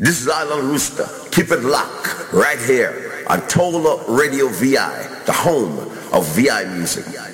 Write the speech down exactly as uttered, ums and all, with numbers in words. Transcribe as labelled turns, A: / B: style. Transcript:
A: This is Island Rooster. Keep it locked right here on Total Radio V I, the home of V I music.